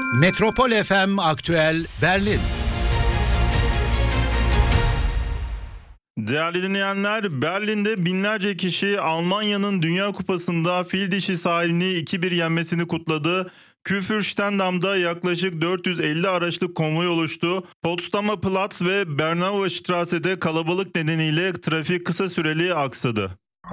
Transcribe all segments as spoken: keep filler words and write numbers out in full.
Metropol F M Aktüel Berlin. Değerli dinleyenler, Berlin'de binlerce kişi Almanya'nın Dünya Kupası'nda fil dişi sahilini iki bir yenmesini kutladı. Kurfürstendamm'da yaklaşık dört yüz elli araçlık konvoy oluştu. Potsdamer Platz ve Bernauer Strasse'de kalabalık nedeniyle trafik kısa süreli aksadı.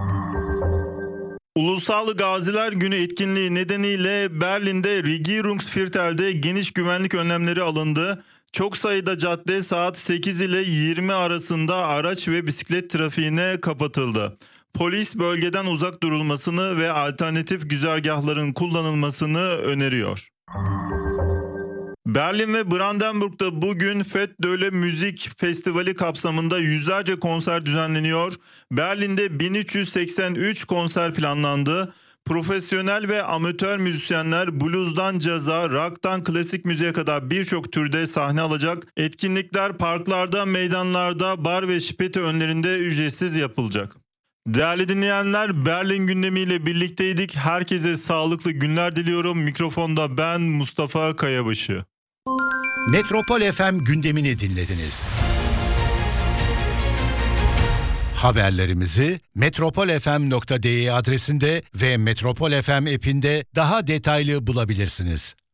Ulusal Gaziler Günü etkinliği nedeniyle Berlin'de Regierungsviertel'de geniş güvenlik önlemleri alındı. Çok sayıda cadde saat sekiz ile yirmi arasında araç ve bisiklet trafiğine kapatıldı. Polis bölgeden uzak durulmasını ve alternatif güzergahların kullanılmasını öneriyor. Berlin ve Brandenburg'da bugün Fête de la Musique Festivali kapsamında yüzlerce konser düzenleniyor. Berlin'de bin üç yüz seksen üç konser planlandı. Profesyonel ve amatör müzisyenler blues'dan caza, rock'tan klasik müziğe kadar birçok türde sahne alacak. Etkinlikler parklarda, meydanlarda, bar ve şipeti önlerinde ücretsiz yapılacak. Değerli dinleyenler, Berlin gündemiyle birlikteydik. Herkese sağlıklı günler diliyorum. Mikrofonda ben Mustafa Kayabaşı. Metropol F M gündemini dinlediniz. Haberlerimizi metropolfm nokta de adresinde ve Metropol F M app'inde daha detaylı bulabilirsiniz.